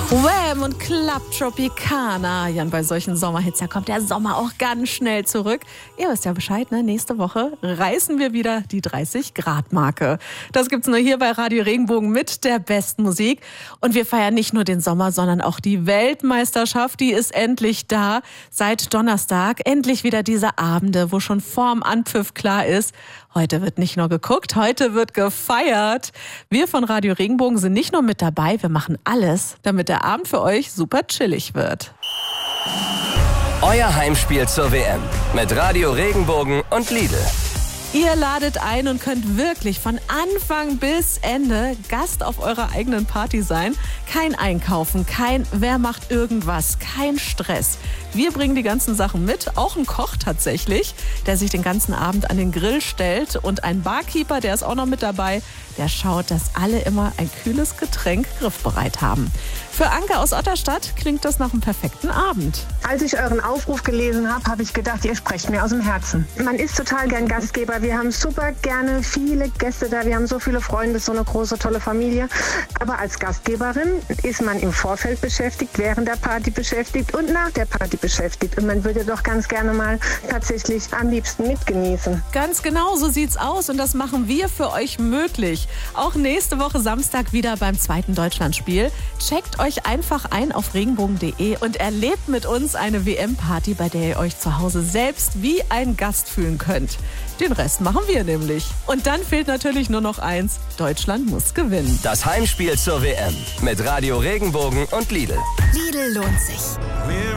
Wham und Club Tropicana. Jan, bei solchen Sommerhits, da kommt der Sommer auch ganz schnell zurück. Ihr wisst ja Bescheid, ne? Nächste Woche reißen wir wieder die 30-Grad-Marke. Das gibt's nur hier bei Radio Regenbogen mit der besten Musik. Und wir feiern nicht nur den Sommer, sondern auch die Weltmeisterschaft. Die ist endlich da. Seit Donnerstag endlich wieder diese Abende, wo schon vorm Anpfiff klar ist, heute wird nicht nur geguckt, heute wird gefeiert. Wir von Radio Regenbogen sind nicht nur mit dabei, wir machen alles, damit der Abend für euch super chillig wird. Euer Heimspiel zur WM mit Radio Regenbogen und Lidl. Ihr ladet ein und könnt wirklich von Anfang bis Ende Gast auf eurer eigenen Party sein. Kein Einkaufen, kein wer macht irgendwas, kein Stress. Wir bringen die ganzen Sachen mit, auch ein Koch tatsächlich, der sich den ganzen Abend an den Grill stellt und ein Barkeeper, der ist auch noch mit dabei, der schaut, dass alle immer ein kühles Getränk griffbereit haben. Für Anke aus Otterstadt klingt das nach einem perfekten Abend. Als ich euren Aufruf gelesen habe, habe ich gedacht, ihr sprecht mir aus dem Herzen. Man ist total gern Gastgeber. Wir haben super gerne viele Gäste da. Wir haben so viele Freunde, so eine große, tolle Familie. Aber als Gastgeberin ist man im Vorfeld beschäftigt, während der Party beschäftigt und nach der Party beschäftigt. Und man würde doch ganz gerne mal tatsächlich am liebsten mitgenießen. Ganz genau, so sieht's aus. Und das machen wir für euch möglich. Auch nächste Woche Samstag wieder beim 2. Deutschlandspiel. Checkt euch einfach ein auf regenbogen.de und erlebt mit uns eine WM-Party, bei der ihr euch zu Hause selbst wie ein Gast fühlen könnt. Den Rest machen wir nämlich. Und dann fehlt natürlich nur noch eins. Deutschland muss gewinnen. Das Heimspiel zur WM mit Radio Regenbogen und Lidl. Lidl lohnt sich.